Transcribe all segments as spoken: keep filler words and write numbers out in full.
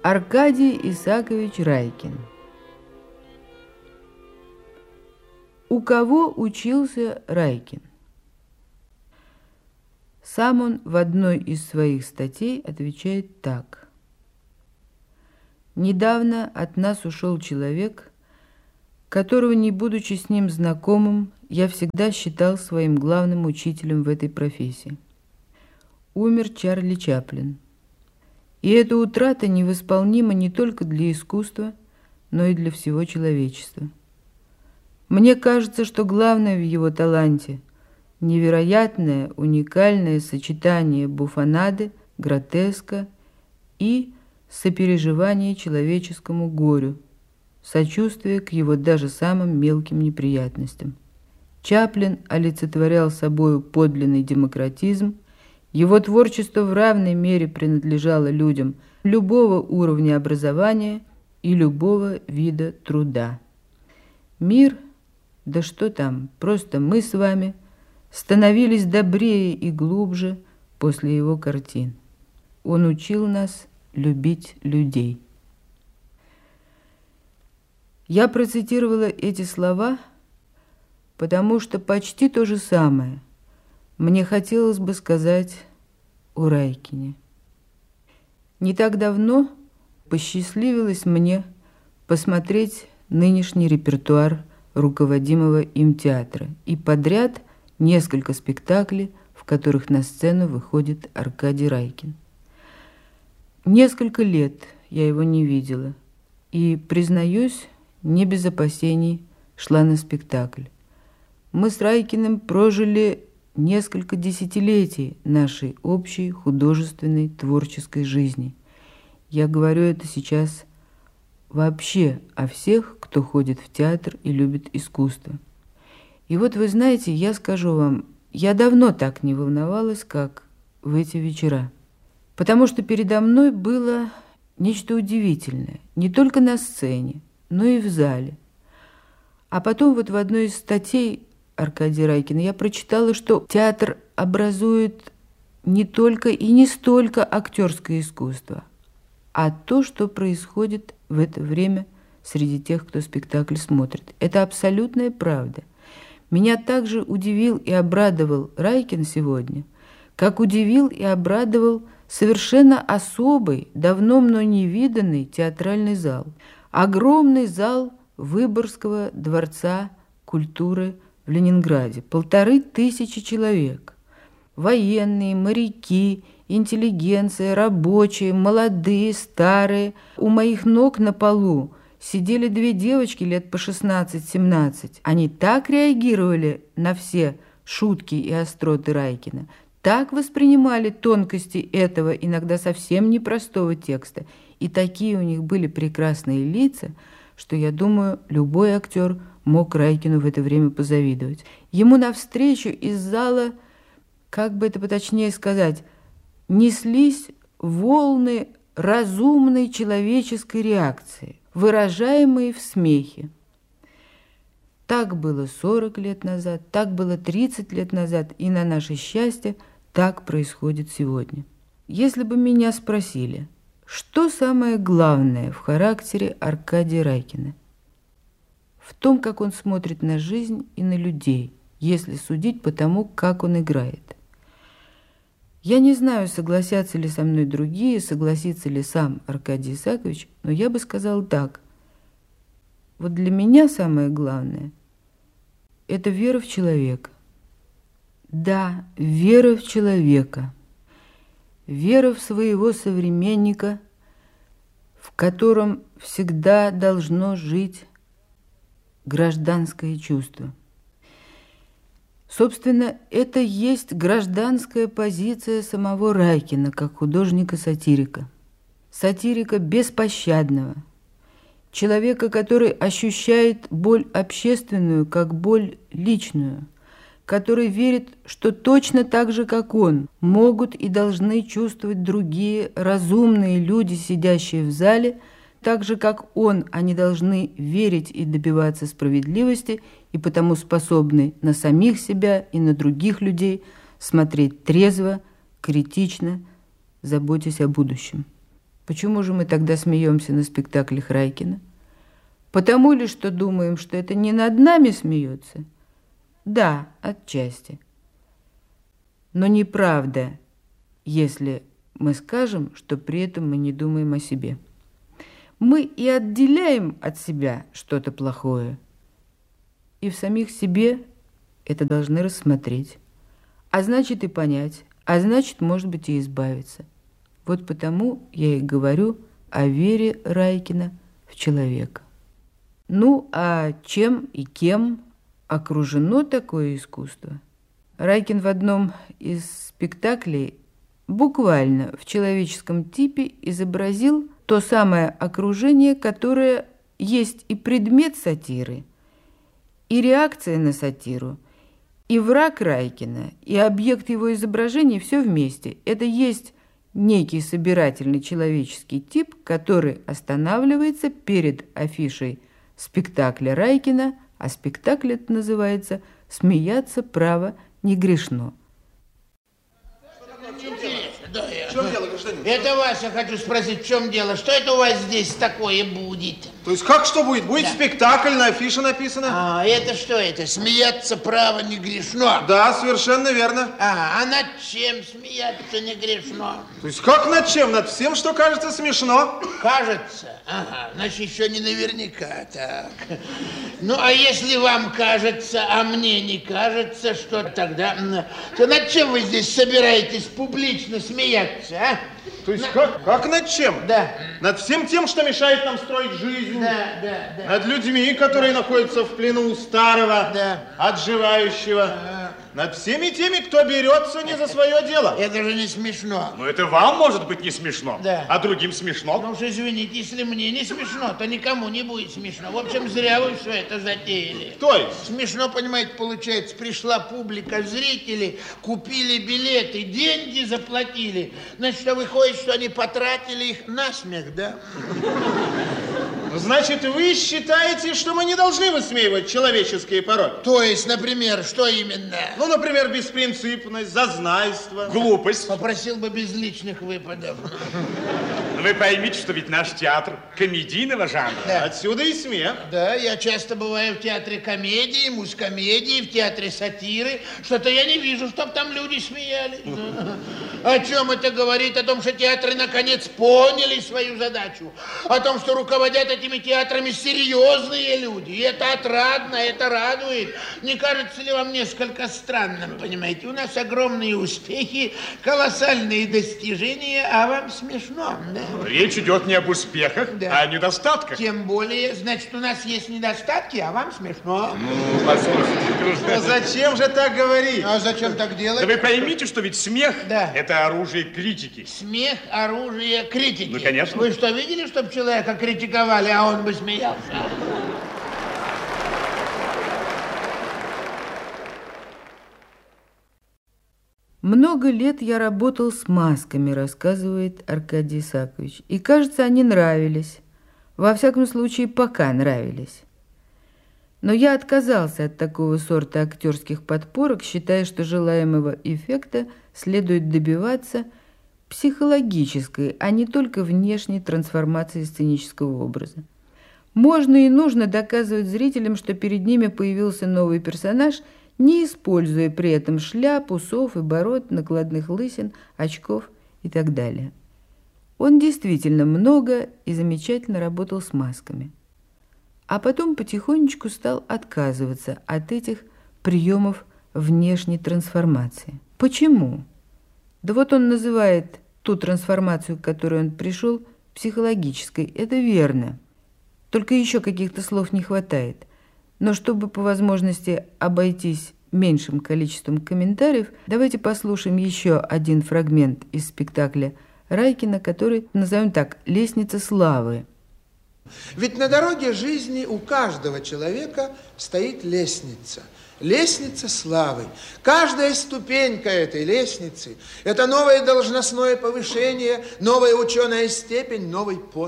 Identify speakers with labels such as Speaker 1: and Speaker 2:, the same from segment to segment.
Speaker 1: Аркадий Исаакович Райкин. У кого учился Райкин? Сам он в одной из своих статей отвечает так. «Недавно от нас ушел человек, которого, не будучи с ним знакомым, я всегда считал своим главным учителем в этой профессии. Умер Чарли Чаплин. И эта утрата невосполнима не только для искусства, но и для всего человечества. Мне кажется, что главное в его таланте – невероятное, уникальное сочетание буфонады, гротеска и сопереживание человеческому горю, сочувствие к его даже самым мелким неприятностям. Чаплин олицетворял собою подлинный демократизм, его творчество в равной мере принадлежало людям любого уровня образования и любого вида труда. Мир, да что там, просто мы с вами, становились добрее и глубже после его картин. Он учил нас любить людей». Я процитировала эти слова, потому что почти то же самое мне хотелось бы сказать о Райкине. Не так давно посчастливилось мне посмотреть нынешний репертуар руководимого им театра и подряд несколько спектаклей, в которых на сцену выходит Аркадий Райкин. Несколько лет я его не видела и, признаюсь, не без опасений шла на спектакль. Мы с Райкиным прожили несколько десятилетий нашей общей художественной творческой жизни. Я говорю это сейчас вообще о всех, кто ходит в театр и любит искусство. И вот вы знаете, я скажу вам, я давно так не волновалась, как в эти вечера. Потому что передо мной было нечто удивительное, не только на сцене, но и в зале. А потом вот в одной из статей Аркадия Райкина я прочитала, что театр образует не только и не столько актерское искусство, а то, что происходит в это время среди тех, кто спектакль смотрит. Это абсолютная правда. Меня также удивил и обрадовал Райкин сегодня, как удивил и обрадовал совершенно особый, давно мной не виданный театральный зал. Огромный зал Выборгского дворца культуры в Ленинграде. Полторы тысячи человек. Военные, моряки, интеллигенция, рабочие, молодые, старые. У моих ног на полу сидели две девочки лет по шестнадцать-семнадцать. Они так реагировали на все шутки и остроты Райкина, так воспринимали тонкости этого иногда совсем непростого текста, и такие у них были прекрасные лица, что, я думаю, любой актер мог Райкину в это время позавидовать. Ему навстречу из зала, как бы это поточнее сказать, неслись волны разумной человеческой реакции, выражаемые в смехе. Так было сорок лет назад, так было тридцать лет назад, и на наше счастье так происходит сегодня. Если бы меня спросили, что самое главное в характере Аркадия Райкина? В том, как он смотрит на жизнь и на людей, если судить по тому, как он играет. Я не знаю, согласятся ли со мной другие, согласится ли сам Аркадий Исаакович, но я бы сказал так. Вот для меня самое главное – это вера в человека. Да, вера в человека. Вера в своего современника, в котором всегда должно жить гражданское чувство. Собственно, это есть гражданская позиция самого Райкина, как художника-сатирика. Сатирика беспощадного. Человека, который ощущает боль общественную, как боль личную. Который верит, что точно так же, как он, могут и должны чувствовать другие разумные люди, сидящие в зале, так же, как он, они должны верить и добиваться справедливости, и потому способны на самих себя и на других людей смотреть трезво, критично, заботясь о будущем. Почему же мы тогда смеемся на спектаклях Райкина? Потому ли, что думаем, что это не над нами смеются? Да, отчасти. Но неправда, если мы скажем, что при этом мы не думаем о себе. Мы и отделяем от себя что-то плохое, и в самих себе это должны рассмотреть, а значит и понять, а значит, может быть, и избавиться. Вот потому я и говорю о вере Райкина в человека. Ну, а чем и кем окружено такое искусство? Райкин в одном из спектаклей буквально в человеческом типе изобразил то самое окружение, которое есть и предмет сатиры, и реакция на сатиру, и враг Райкина, и объект его изображения, все вместе. Это есть некий собирательный человеческий тип, который останавливается перед афишей спектакля Райкина, а спектакль это называется «Смеяться, право, не грешно».
Speaker 2: Да, я... В чем дело, гражданин? Это вас я хочу спросить, в чем дело? Что это у вас здесь такое будет?
Speaker 3: То есть как что будет? Будет да. спектакль, на афише написано.
Speaker 2: А, это что это? Смеяться, право, не грешно?
Speaker 3: Да, совершенно верно.
Speaker 2: А, а над чем смеяться не грешно?
Speaker 3: То есть как над чем? Над всем, что кажется смешно.
Speaker 2: Кажется? Ага, значит, еще не наверняка. Так. Ну, а если вам кажется, а мне не кажется, что тогда... То над чем вы здесь собираетесь публично смеяться, а?
Speaker 3: То есть
Speaker 2: на...
Speaker 3: как, как над чем?
Speaker 2: Да.
Speaker 3: Над всем тем, что мешает нам строить жизнь.
Speaker 2: Да, да, да.
Speaker 3: Над людьми, которые находятся в плену у старого,
Speaker 2: да.
Speaker 3: отживающего. Ага. Над всеми теми, кто берется не за свое дело.
Speaker 2: Это же не смешно.
Speaker 4: Ну, это вам, может быть, не смешно.
Speaker 2: Да.
Speaker 4: А другим смешно.
Speaker 2: Ну уж извините, если мне не смешно, то никому не будет смешно. В общем, зря вы все это затеяли.
Speaker 3: То есть?
Speaker 2: Смешно, понимаете, получается, пришла публика, зрители, купили билеты, деньги заплатили. Значит, выходит, что они потратили их на смех, да?
Speaker 3: Значит, вы считаете, что мы не должны высмеивать человеческие пороки?
Speaker 2: То есть, например, что именно?
Speaker 3: Ну, например, беспринципность, зазнайство.
Speaker 4: Глупость.
Speaker 2: Попросил бы без личных выпадов.
Speaker 4: Вы поймите, что ведь наш театр комедийного жанра.
Speaker 2: Да.
Speaker 3: Отсюда и смех.
Speaker 2: Да, я часто бываю в театре комедии, мускомедии, в театре сатиры. Что-то я не вижу, чтоб там люди смеялись. О чем это говорит? О том, что театры наконец поняли свою задачу. О том, что руководят этими театрами серьезные люди. И это отрадно, это радует. Не кажется ли вам несколько странным, понимаете? У нас огромные успехи, колоссальные достижения, а вам смешно, да?
Speaker 4: Речь идет не об успехах, да. а о недостатках.
Speaker 2: Тем более, значит, у нас есть недостатки, а вам смешно.
Speaker 4: Ну, послушайте.
Speaker 3: Ну, зачем же так говорить?
Speaker 2: А зачем так делать?
Speaker 4: Да вы поймите, что ведь смех
Speaker 2: да.
Speaker 4: – это оружие критики.
Speaker 2: Смех – оружие критики.
Speaker 4: Ну, конечно.
Speaker 2: Вы что, видели, чтобы человека критиковали, а он бы смеялся?
Speaker 1: Много лет я работал с масками, рассказывает Аркадий Исаакович, и, кажется, они нравились. Во всяком случае, пока нравились. Но я отказался от такого сорта актерских подпорок, считая, что желаемого эффекта следует добиваться психологической, а не только внешней трансформации сценического образа. Можно и нужно доказывать зрителям, что перед ними появился новый персонаж, не используя при этом шляп, усов и бород, накладных лысин, очков и так далее. Он действительно много и замечательно работал с масками. А потом потихонечку стал отказываться от этих приемов внешней трансформации. Почему? Да вот он называет ту трансформацию, к которой он пришел, психологической. Это верно. Только еще каких-то слов не хватает. Но чтобы по возможности обойтись меньшим количеством комментариев, давайте послушаем еще один фрагмент из спектакля Райкина, который назовем так «Лестница славы».
Speaker 5: Ведь на дороге жизни у каждого человека стоит лестница. Лестница славы. Каждая ступенька этой лестницы – это новое должностное повышение, новая ученая степень, новый пост.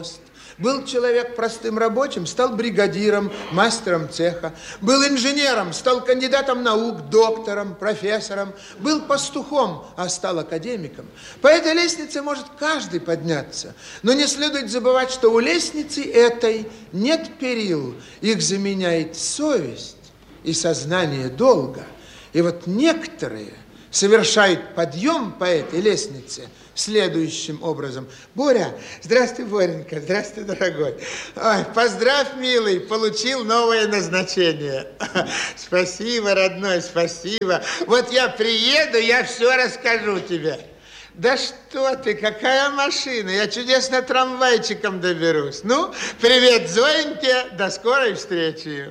Speaker 5: Был человек простым рабочим, стал бригадиром, мастером цеха. Был инженером, стал кандидатом наук, доктором, профессором. Был пастухом, а стал академиком. По этой лестнице может каждый подняться. Но не следует забывать, что у лестницы этой нет перил. Их заменяет совесть и сознание долга. И вот некоторые совершают подъем по этой лестнице следующим образом. Боря, здравствуй, Боренька, здравствуй, дорогой. Ой, поздравь, милый, получил новое назначение. Спасибо, родной, спасибо. Вот я приеду, я все расскажу тебе. Да что ты, какая машина, я чудесно трамвайчиком доберусь. Ну, привет, Зоеньке, до скорой встречи.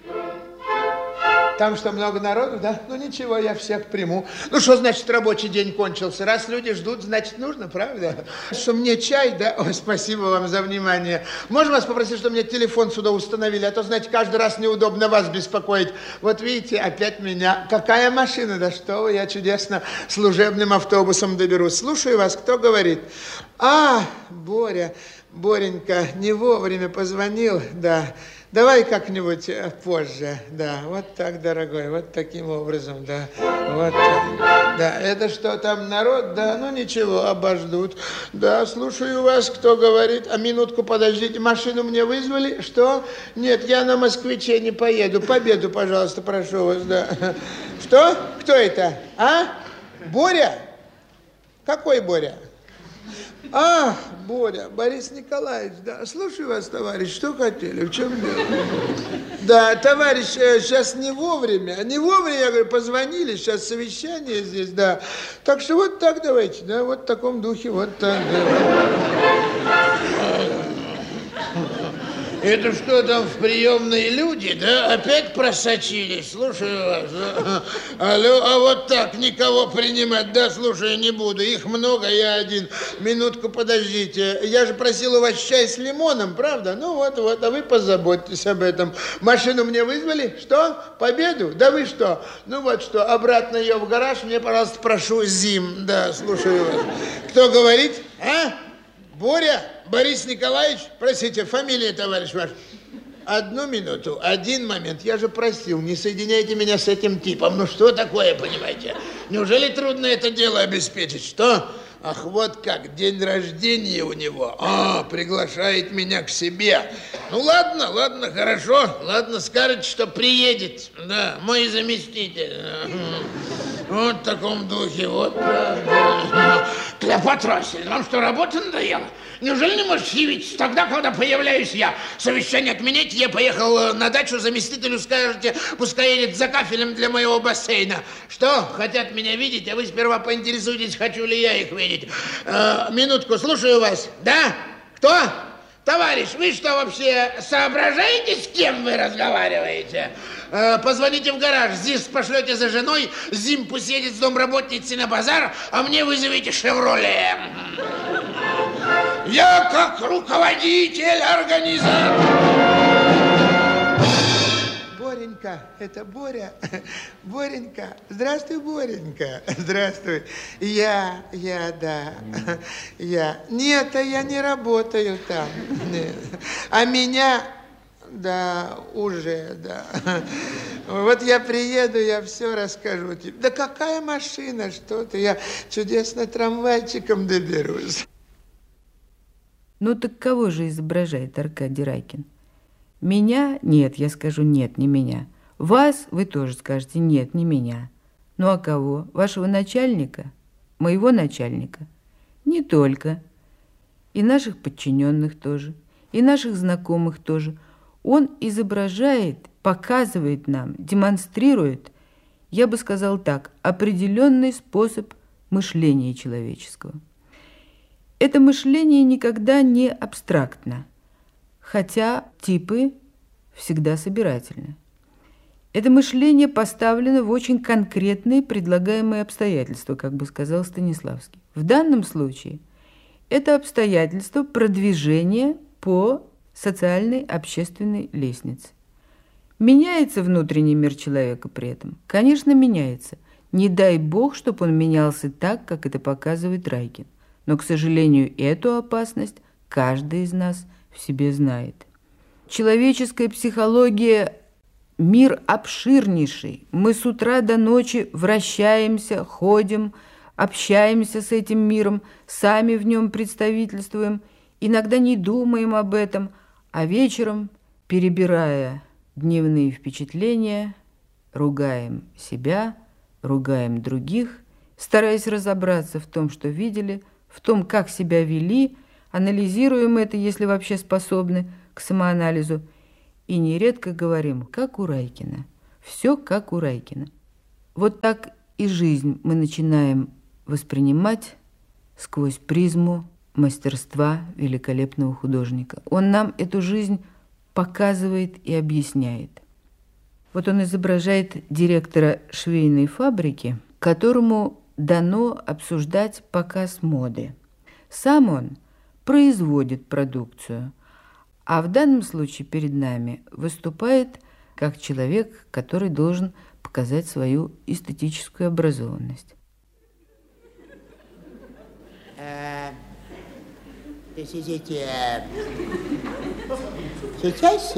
Speaker 5: Там что, много народу, да? Ну, ничего, я всех приму. Ну, что значит рабочий день кончился? Раз люди ждут, значит, нужно, правда? Что, мне чай, да? Ой, спасибо вам за внимание. Можно вас попросить, чтобы мне телефон сюда установили? А то, знаете, каждый раз неудобно вас беспокоить. Вот видите, опять меня. Какая машина? Да что вы, я чудесно служебным автобусом доберусь. Слушаю вас, кто говорит? А, Боря, Боренька, не вовремя позвонил, да. Давай как-нибудь позже, да, вот так, дорогой, вот таким образом, да, вот так. Да, это что, там народ, да, ну ничего, обождут. Да, слушаю вас, кто говорит, а минутку подождите, машину мне вызвали, что? Нет, я на Москвиче не поеду, Победу, пожалуйста, прошу вас, да. Что? Кто это, а? Боря? Какой Боря? А, Боря, Борис Николаевич, да, слушаю вас, товарищ, что хотели, в чем дело? Да, товарищ, сейчас не вовремя, не вовремя, я говорю, позвонили, сейчас совещание здесь, да. Так что вот так давайте, да, вот в таком духе, вот так, да.
Speaker 2: Это что там в приемные люди, да? Опять просочились? Слушаю вас. Да? Алло, а вот так никого принимать, да, слушай, не буду. Их много, я один. Минутку подождите. Я же просил у вас чай с лимоном, правда? Ну вот, вот, а вы позаботьтесь об этом. Машину мне вызвали? Что? Победу? Да вы что? Ну вот что, обратно ее в гараж, мне, пожалуйста, прошу, Зим. Да, слушаю вас. Кто говорит? А? Боря? Борис Николаевич? Простите, фамилия, товарищ ваш? Одну минуту, один момент. Я же просил, не соединяйте меня с этим типом. Ну что такое, понимаете? Неужели трудно это дело обеспечить? Что? Ах, вот как, день рождения у него. А, приглашает меня к себе. Ну ладно, ладно, хорошо. Ладно, скажет, что приедет. Да, мой заместитель. Вот в таком духе, вот. Клеопатра Васильевна, вам что, работа надоела? Неужели не можете явиться тогда, когда появляюсь я? Совещание отмените, я поехал на дачу, заместителю скажете, пускай едет за кафелем для моего бассейна. Что, хотят меня видеть, а вы сперва поинтересуйтесь, хочу ли я их видеть. Э, минутку, слушаю вас. Да? Кто? Товарищ, вы что вообще соображаете, с кем вы разговариваете? Э, позвоните в гараж, здесь пошлете за женой, Зим пусть едет с домработницей на базар, а мне вызовите «Шевроле». Я как руководитель, организатор.
Speaker 5: Боренька, это Боря. Боренька, здравствуй, Боренька. Здравствуй. Я, я, да, я. Нет, а я не работаю там. Нет. А меня, да, уже, да. Вот я приеду, я все расскажу тебе. Да какая машина, что ты, я чудесно трамвайчиком доберусь.
Speaker 1: Ну так кого же изображает Аркадий Райкин? Меня? Нет, я скажу нет, не меня. Вас? Вы тоже скажете нет, не меня. Ну а кого? Вашего начальника? Моего начальника? Не только. И наших подчиненных тоже. И наших знакомых тоже. Он изображает, показывает нам, демонстрирует, я бы сказал так, определенный способ мышления человеческого. Это мышление никогда не абстрактно, хотя типы всегда собирательны. Это мышление поставлено в очень конкретные предлагаемые обстоятельства, как бы сказал Станиславский. В данном случае это обстоятельство продвижения по социальной общественной лестнице. Меняется внутренний мир человека при этом? Конечно, меняется. Не дай бог, чтобы он менялся так, как это показывает Райкин. Но, к сожалению, эту опасность каждый из нас в себе знает. Человеческая психология – мир обширнейший. Мы с утра до ночи вращаемся, ходим, общаемся с этим миром, сами в нем представительствуем, иногда не думаем об этом, а вечером, перебирая дневные впечатления, ругаем себя, ругаем других, стараясь разобраться в том, что видели, в том, как себя вели, анализируем это, если вообще способны к самоанализу, и нередко говорим, как у Райкина, все как у Райкина. Вот так и жизнь мы начинаем воспринимать сквозь призму мастерства великолепного художника. Он нам эту жизнь показывает и объясняет. Вот он изображает директора швейной фабрики, которому дано обсуждать показ моды. Сам он производит продукцию, а в данном случае перед нами выступает как человек, который должен показать свою эстетическую образованность.
Speaker 5: Сейчас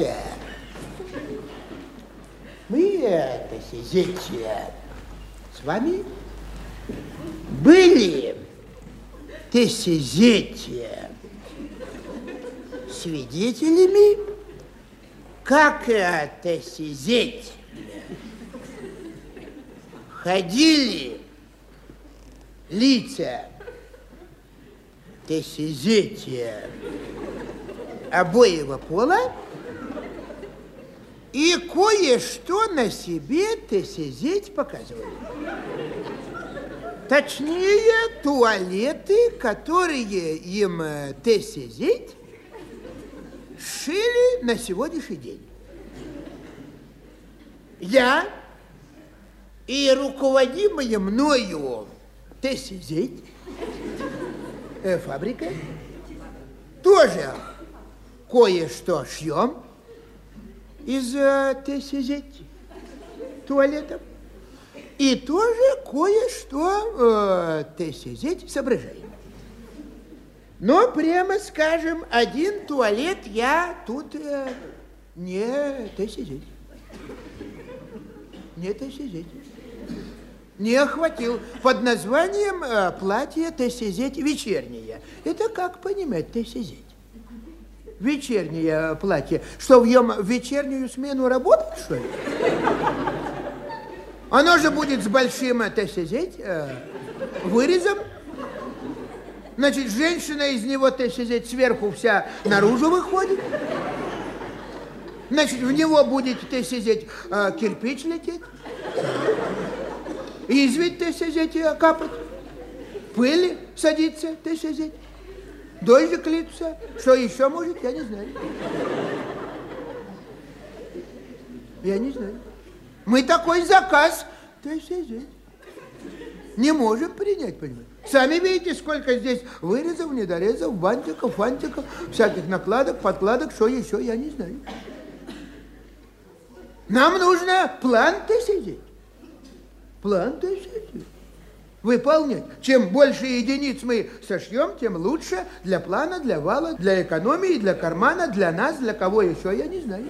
Speaker 5: мы, это сидеть, с вами были, ты сидеть, свидетелями, как это сидеть, ходили лица, ты сидеть, обоего пола, и кое-что на себе тесизеть показывали. Точнее, туалеты, которые им тесизеть шили на сегодняшний день. Я и руководимая мною тесизеть э, фабрика тоже кое-что шьем из э, тесизеть туалетов. И тоже кое-что э, тесизеть соображаем. Но, прямо скажем, один туалет я тут э, не тесизеть. Не тесизеть. Не охватил. Под названием э, платье тесизеть вечернее. Это как понимать тесизеть? Вечернее платье. Что, в нем в вечернюю смену работать, что ли? Оно же будет с большим тесизеть, э, вырезом. Значит, женщина из него тесизеть сверху вся наружу выходит. Значит, в него будет тесизеть э, кирпич лететь. Изведь тесизеть капать. Пыль садится тесизеть. Дождик литься. Что еще может, я не знаю. Я не знаю. Мы такой заказ тесизеть не можем принять, понимаете? Сами видите, сколько здесь вырезов, недорезов, бантиков, фантиков, всяких накладок, подкладок, что еще, я не знаю. Нам нужно план тесизеть. План тесизеть. Выполнять. Чем больше единиц мы сошьем, тем лучше для плана, для вала, для экономии, для кармана, для нас, для кого еще, я не знаю.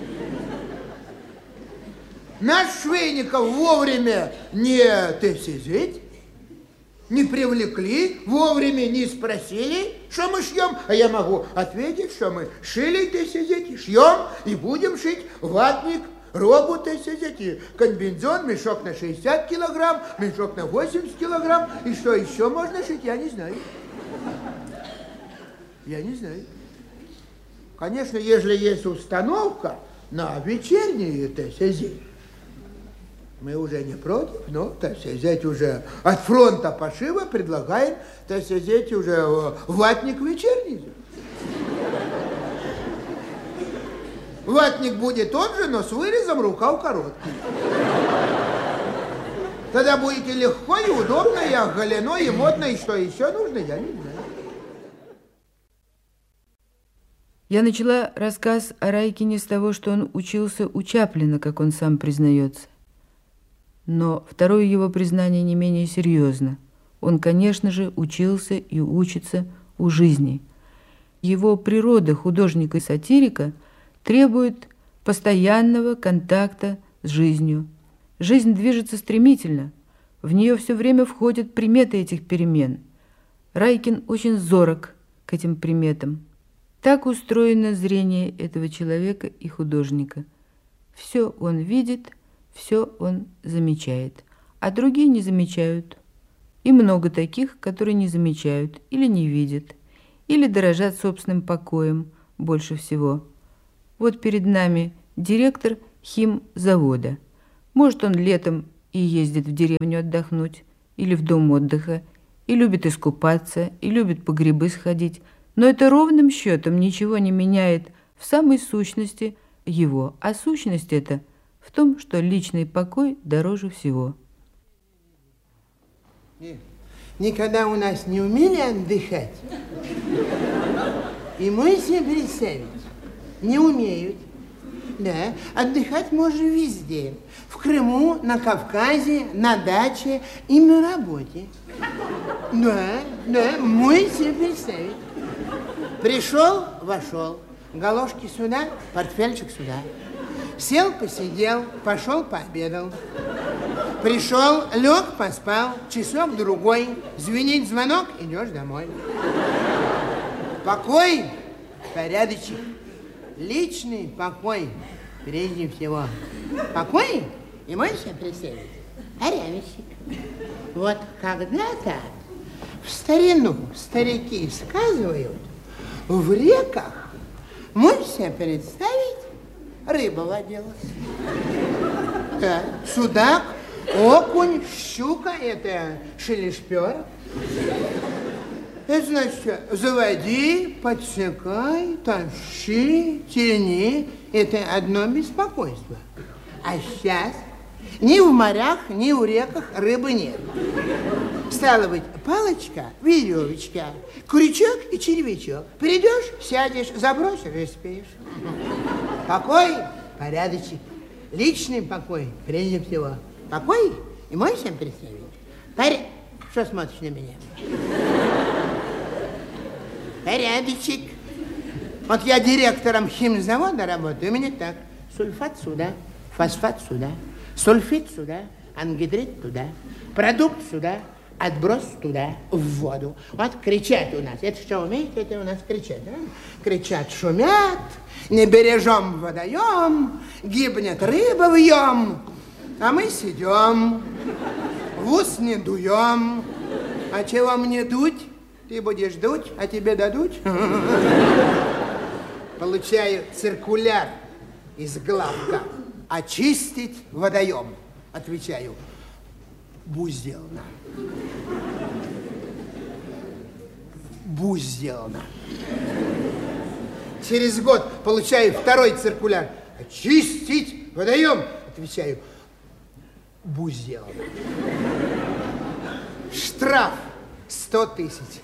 Speaker 5: Наш Швейников вовремя не тесизеть, не привлекли, вовремя не спросили, что мы шьем, а я могу ответить, что мы шили тесизеть, шьем и будем шить ватник, робу тесизеть, и комбинезон, мешок на шестьдесят килограмм, мешок на восемьдесят килограмм, и что еще можно шить, я не знаю. Я не знаю. Конечно, если есть установка на вечерние тесизеть, мы уже не против, но тесизеть уже от фронта пошива предлагаем тесизеть уже ватник вечерний. Ватник будет тот же, но с вырезом, рукав короткий. Тогда будете легко и удобно, и оголено, и модно, и что еще нужно, я не знаю.
Speaker 1: Я начала рассказ о Райкине с того, что он учился у Чаплина, как он сам признается. Но второе его признание не менее серьезно. Он, конечно же, учился и учится у жизни. Его природа художника-сатирика требует постоянного контакта с жизнью. Жизнь движется стремительно, в нее все время входят приметы этих перемен. Райкин очень зорок к этим приметам. Так устроено зрение этого человека и художника. Все он видит, все он замечает, а другие не замечают. И много таких, которые не замечают или не видят, или дорожат собственным покоем больше всего. Вот перед нами директор химзавода. Может, он летом и ездит в деревню отдохнуть, или в дом отдыха, и любит искупаться, и любит по грибы сходить, но это ровным счетом ничего не меняет в самой сущности его, а сущность это в том, что личный покой дороже всего.
Speaker 6: Никогда у нас не умели отдыхать. И мы себе представить не умеют. Да, отдыхать можно везде. В Крыму, на Кавказе, на даче и на работе. Да, да, мы себе представить. Пришел, вошел, галошки сюда, портфельчик сюда. Сел, посидел, пошел, пообедал. Пришел, лег, поспал, часок-другой, звенит звонок, идешь домой. Покой, порядочек, личный покой, прежде всего. Покой, и можешь себе представить, порядочек. Вот когда-то в старину старики сказывают, в реках, можешь себе представить, рыба водилась. Да, судак, окунь, щука, это шелешпер. Это значит, что заводи, подсекай, тащи, тяни. Это одно беспокойство. А сейчас ни в морях, ни в реках рыбы нет. Стало быть, палочка, веревочка, крючок и червячок. Придешь, сядешь, забросишь и спишь. Покой, порядочек, личный покой, прежде всего. Покой, и можешь себе представить? Поря... Что смотришь на меня? Порядочек. Вот я директором химзавода работаю, у меня так. Сульфат сюда, фосфат сюда, сульфид сюда, ангидрид туда, продукт сюда, отброс туда, в воду. Вот кричат у нас. Это что умеете? Это у нас кричат, да? Кричат, шумят, не бережем водоем, гибнет рыба вьем, а мы сидим, в ус не дуем. А чего мне дуть? Ты будешь дуть, а тебе дадут? Получаю циркуляр из главка. Очистить водоем. Отвечаю, будь сделано. Будь сделано. Через год получаю второй циркуляр. Очистить водоем. Отвечаю, будь сделано. Штраф сто тысяч.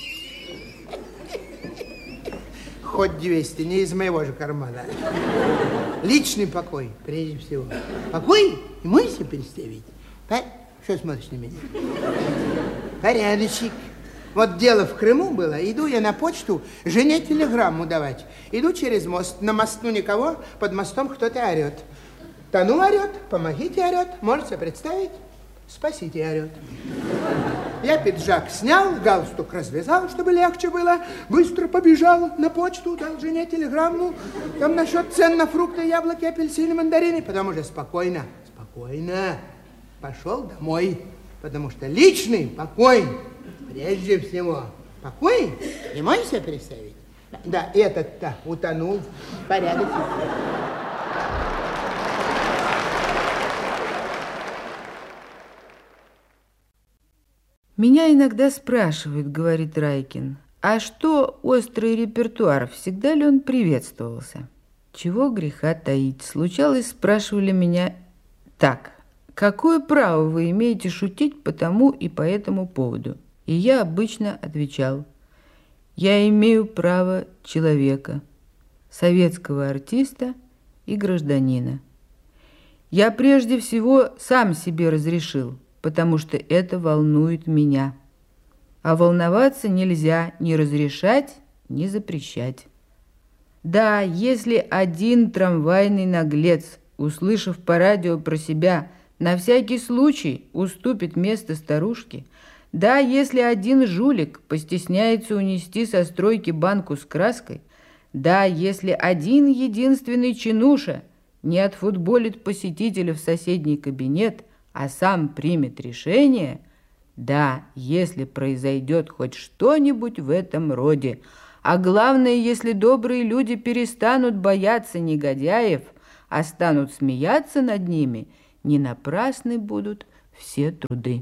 Speaker 6: Хоть двести, не из моего же кармана. Личный покой, прежде всего. Покой? И можешь себе представить? Что смотришь на меня? Порядочек. Вот дело в Крыму было. Иду я на почту жене телеграмму давать. Иду через мост. На мосту никого, под мостом кто-то орет. Тону орет, помогите орет. Можете представить? Спасите орет. Я пиджак снял, галстук развязал, чтобы легче было. Быстро побежал на почту, дал жене телеграмму. Там насчет цен на фрукты, яблоки, апельсины, мандарины. Потом уже спокойно, спокойно пошел домой. Потому что личный покой, прежде всего. Покой? Не можешь себе представить? Да, этот-то утонул. Порядок.
Speaker 1: Меня иногда спрашивают, говорит Райкин, а что острый репертуар, всегда ли он приветствовался? Чего греха таить? Случалось, спрашивали меня так, какое право вы имеете шутить по тому и по этому поводу? И я обычно отвечал, я имею право человека, советского артиста и гражданина. Я прежде всего сам себе разрешил, потому что это волнует меня. А волноваться нельзя ни разрешать, не запрещать. Да, если один трамвайный наглец, услышав по радио про себя, на всякий случай уступит место старушке, да, если один жулик постесняется унести со стройки банку с краской, да, если один единственный чинуша не отфутболит посетителя в соседний кабинет, а сам примет решение, да, если произойдет хоть что-нибудь в этом роде, а главное, если добрые люди перестанут бояться негодяев, а станут смеяться над ними, не напрасны будут все труды.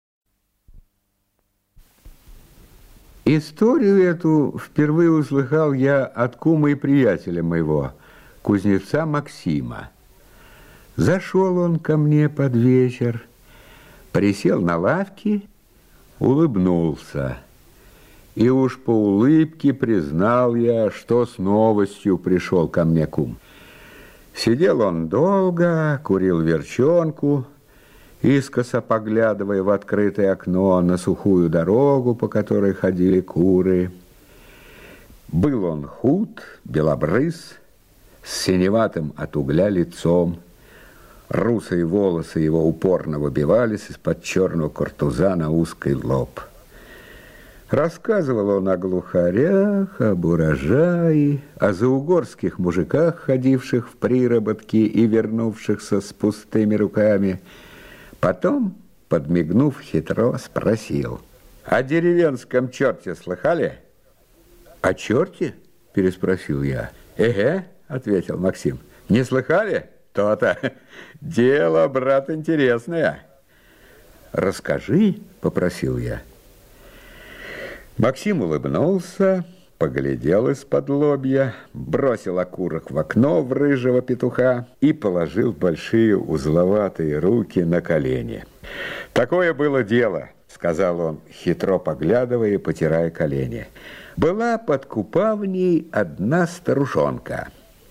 Speaker 7: Историю эту впервые услыхал я от кума и приятеля моего, кузнеца Максима. Зашел он ко мне под вечер, присел на лавке, улыбнулся. И уж по улыбке признал я, что с новостью пришел ко мне кум. Сидел он долго, курил верчонку, искоса поглядывая в открытое окно на сухую дорогу, по которой ходили куры. Был он худ, белобрыс, с синеватым от угля лицом. Русые волосы его упорно выбивались из-под черного картуза на узкий лоб. Рассказывал он о глухарях, об урожае, о заугорских мужиках, ходивших в приработки и вернувшихся с пустыми руками. Потом, подмигнув хитро, спросил: «О деревенском черте слыхали?» «О черте?» – переспросил я. «Эге», – ответил Максим. «Не слыхали? То-то. Дело, брат, интересное». «Расскажи», – попросил я. Максим улыбнулся, поглядел из-под лобья, бросил окурок в окно в рыжего петуха и положил большие узловатые руки на колени. «Такое было дело», — сказал он, хитро поглядывая и потирая колени. «Была под купавней одна старушонка.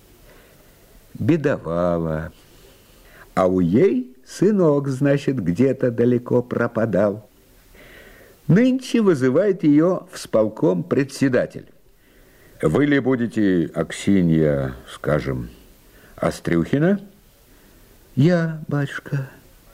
Speaker 7: Бедовала, а у ей сынок, значит, где-то далеко пропадал. Нынче вызывает ее в сполком председатель. Вы ли будете Аксинья, скажем, Острюхина?» «Я, батюшка».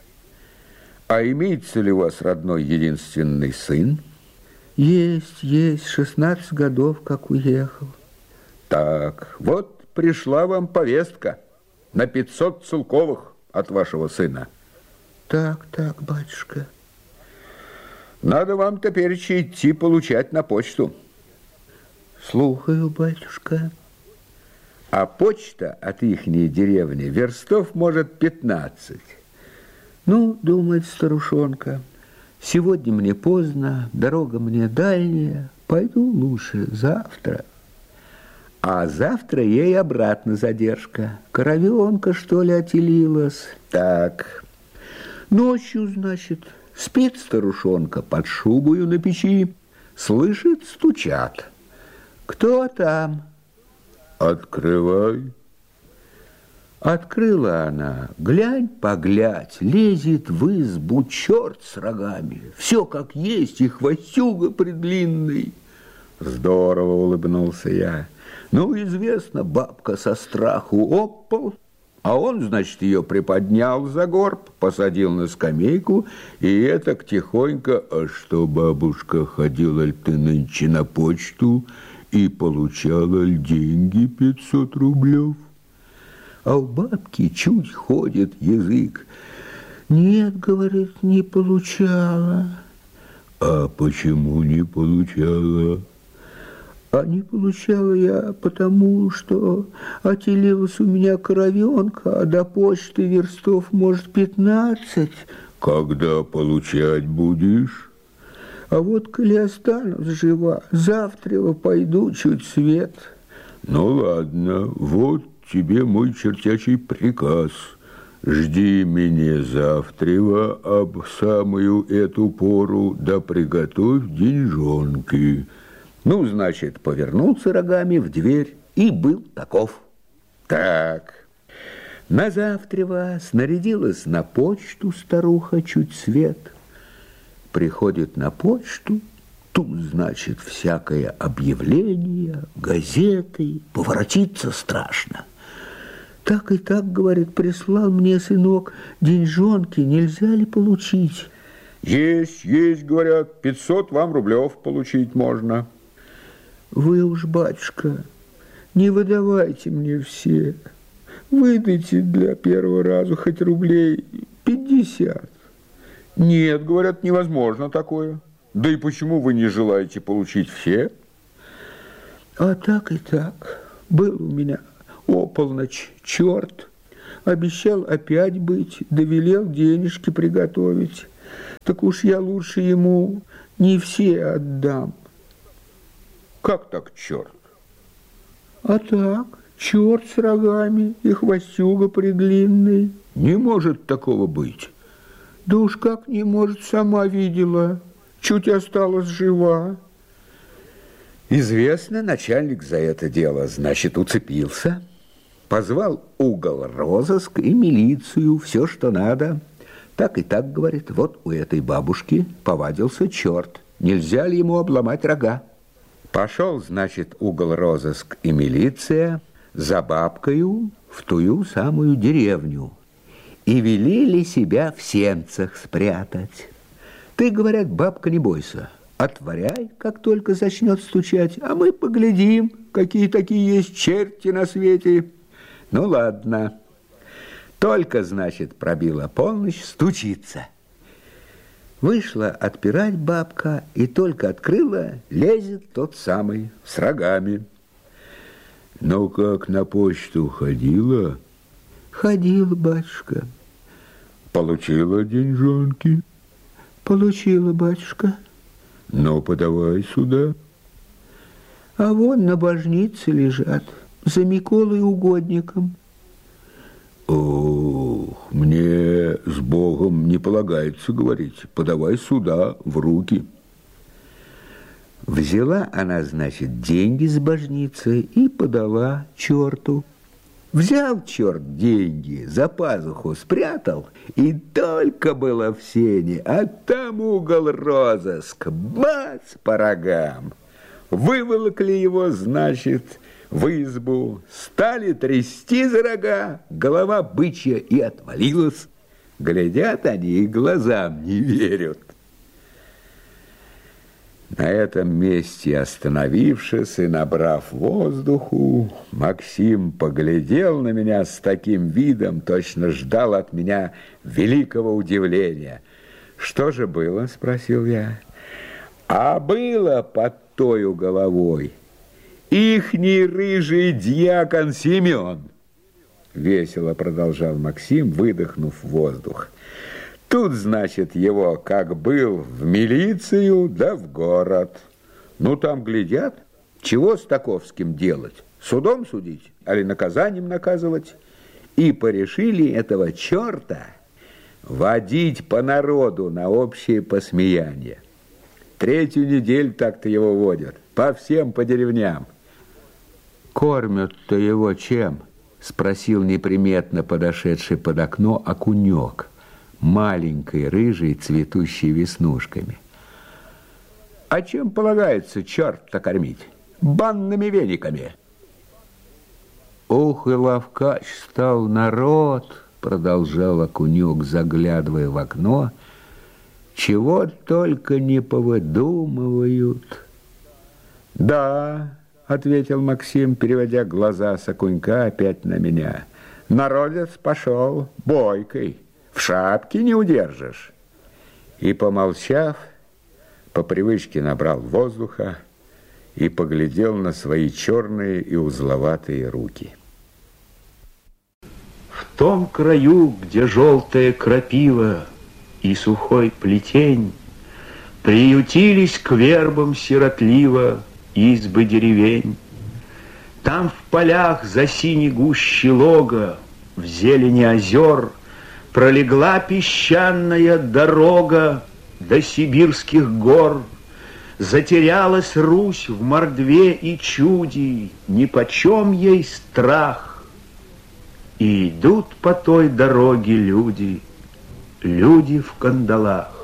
Speaker 7: «А имеется ли у вас родной единственный сын?» «Есть, есть, шестнадцать годов, как уехал». «Так, вот пришла вам повестка на пятьсот целковых от вашего сына». «Так, так, батюшка». «Надо вам теперь идти получать на почту». «Слухаю, батюшка». «А почта от ихней деревни верстов, может, пятнадцать». «Ну, — думает старушонка, — сегодня мне поздно, дорога мне дальняя, пойду лучше завтра». А завтра ей обратно задержка. Коровенка, что ли, отелилась. Так, ночью, значит... Спит старушонка под шубою на печи, слышит, стучат. «Кто там?» «Открывай». Открыла она, глянь, поглядь, лезет в избу черт с рогами. Все как есть, и хвостюга предлинный. Здорово, улыбнулся я. Ну, известно, бабка со страху опал. А он, значит, ее приподнял за горб, посадил на скамейку, и этак тихонько: «А что, бабушка, ходила ли ты нынче на почту и получала ли деньги пятьсот рублев?» А у бабки чуть ходит язык. «Нет, — говорит, — не получала». «А почему не получала?» «А не получала я потому, что отелилась у меня коровенка, а до почты верстов, может, пятнадцать». «Когда получать будешь?» «А вот, коли останусь жива, завтра пойду чуть свет». «Ну, ладно, вот тебе мой чертячий приказ. Жди меня завтра об самую эту пору, да приготовь деньжонки». Ну, значит, повернулся рогами в дверь и был таков. Так, назавтрева снарядилась на почту старуха чуть свет. Приходит на почту, Тут, значит, всякое объявление, газеты, поворотиться страшно. Так и так, говорит, прислал мне сынок деньжонки, нельзя ли получить? Есть, есть, говорят, пятьсот вам рублев получить можно. Вы уж, батюшка, не выдавайте мне все. Выдайте для первого раза хоть рублей пятьдесят. Нет, говорят, невозможно такое. Да и почему вы не желаете получить все? А так и так. Был у меня ополночь черт. Обещал опять быть, довелел денежки приготовить. Так уж я лучше ему не все отдам. Как так черт? А так, черт с рогами и хвостюга предлинный. Не может такого быть. Да уж как не может, сама видела. Чуть осталась жива. Известно, начальник за это дело, значит, уцепился. Позвал угол розыск и милицию, все, что надо. Так и так, говорит, вот у этой бабушки повадился черт. Нельзя ли ему обломать рога? Пошел, значит, угол розыск и милиция за бабкою в тую самую деревню. И велели себя в сенцах спрятать. Ты, говорят, бабка, не бойся, отворяй, как только зачнет стучать, а мы поглядим, какие такие есть черти на свете. Ну, ладно. Только, значит, пробила полночь, стучится. Вышла отпирать бабка, и только открыла, лезет тот самый с рогами. Ну, как на почту ходила? Ходила, батюшка. Получила деньжонки? Получила, батюшка. Ну, подавай сюда. А вон на божнице лежат, за Миколой угодником. Ох, мне с Богом не полагается говорить. Подавай сюда, в руки. Взяла она, значит, деньги с божницы и подала черту. Взял черт деньги, за пазуху спрятал, и только было в сене, а там угол розыск, бац, по рогам. Выволокли его, значит, в избу, стали трясти за рога, голова бычья и отвалилась. Глядят они и глазам не верят. На этом месте, остановившись и набрав воздуху, Максим поглядел на меня с таким видом, точно ждал от меня великого удивления. «Что же было?» – спросил я. «А было под тою головой ихний рыжий дьякон Семен», – весело продолжал Максим, выдохнув воздух. Тут, значит, его, как был, в милицию, да в город. Ну, там глядят, чего с таковским делать? Судом судить, али наказанием наказывать? И порешили этого черта водить по народу на общее посмеяние. Третью неделю так-то его водят, по всем, по деревням. Кормят-то его чем? Спросил неприметно подошедший под окно окунек. Маленькой, рыжей, цветущей веснушками. А чем полагается черт-то кормить? Банными вениками. Ох, и ловкач стал народ, продолжал окунек, заглядывая в окно. Чего только не повыдумывают. Да, ответил Максим, переводя глаза с окунька опять на меня. Народец пошел бойкой. В шапке не удержишь. И, помолчав, по привычке набрал воздуха и поглядел на свои черные и узловатые руки.
Speaker 8: В том краю, где желтая крапива и сухой плетень, приютились к вербам сиротливо избы деревень. Там в полях за синей гущей лога, в зелени озер, пролегла песчаная дорога до сибирских гор. Затерялась Русь в мордве и чуде, нипочем ей страх. И идут по той дороге люди, люди в кандалах.